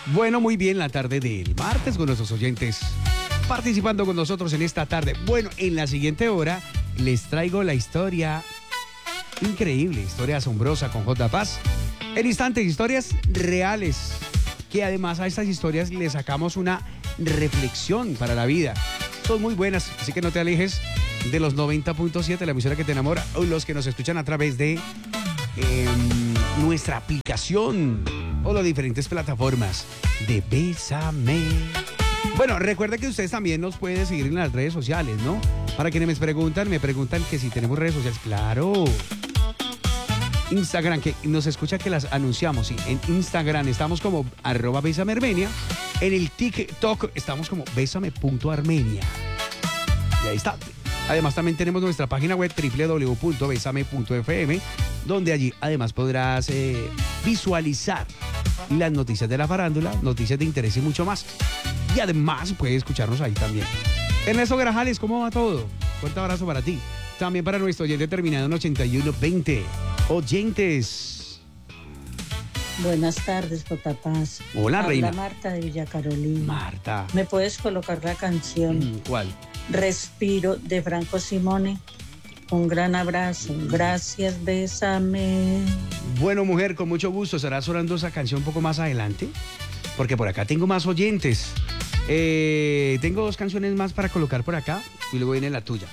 Bueno, muy bien, la tarde del martes con nuestros oyentes participando con nosotros en esta tarde. Bueno, en la siguiente hora les traigo la historia increíble, historia asombrosa con J. Paz. En instantes, historias reales, que además a estas historias le sacamos una reflexión para la vida. Son muy buenas, así que no te alejes de los 90.7, la emisora que te enamora, o los que nos escuchan a través de nuestra aplicación o las diferentes plataformas de Bésame. Bueno, recuerda que ustedes también nos pueden seguir en las redes sociales, ¿no? Para quienes me preguntan que si tenemos redes sociales. ¡Claro! Instagram, que nos escucha que las anunciamos, sí. En Instagram estamos como @besamearmenia. En el TikTok estamos como besame.armenia. Y ahí está. Además también tenemos nuestra página web www.besame.fm, donde allí además podrás visualizar las noticias de la farándula, noticias de interés y mucho más. Y además puedes escucharnos ahí también. Ernesto Grajales, ¿cómo va todo? Fuerte abrazo para ti. También para nuestro oyente terminado en 8120. Oyentes. Buenas tardes, J. Paz. Hola, Habla reina. Marta de Villa Carolina. Marta. ¿Me puedes colocar la canción ¿Cuál? Respiro de Franco Simone? Un gran abrazo. Gracias, bésame. Bueno, mujer, con mucho gusto. ¿Estará sonando esa canción un poco más adelante? Porque por acá tengo más oyentes. Tengo 2 canciones más para colocar por acá y luego viene la tuya.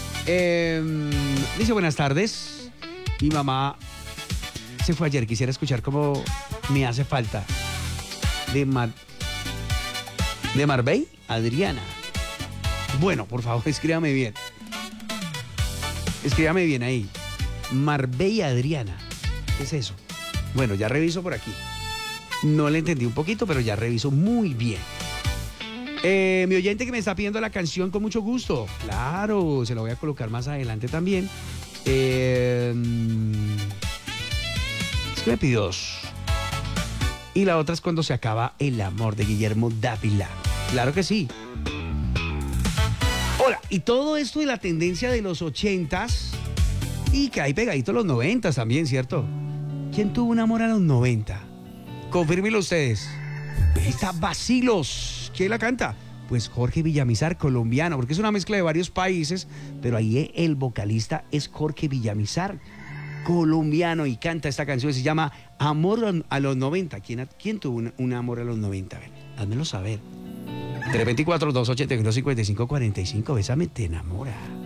Dice, buenas tardes. Mi mamá se fue ayer. Quisiera escuchar cómo me hace falta. De Marbey, Adriana. Bueno, por favor, escríbame bien. Escríbame bien ahí. Marbey, Adriana. ¿Qué es eso? Bueno, ya reviso por aquí. No le entendí un poquito, pero ya reviso muy bien. Mi oyente que me está pidiendo la canción, con mucho gusto. Claro, se la voy a colocar más adelante también. Es que me pidió 2. Y la otra es Cuando se acaba el amor, de Guillermo Dávila. Claro que sí. Hola, y todo esto de la tendencia de los 80s y que hay pegadito los 90s también, ¿cierto? ¿Quién tuvo un amor a los 90? Confírmenlo ustedes. Ahí está Vacilos. ¿Quién la canta? Pues Jorge Villamizar, colombiano, porque es una mezcla de varios países, pero ahí el vocalista es Jorge Villamizar, colombiano, y canta esta canción, se llama Amor a los 90. ¿Quién tuvo un amor a los 90? A ver, házmelo saber. 324-282-5545, Bésame, te enamora.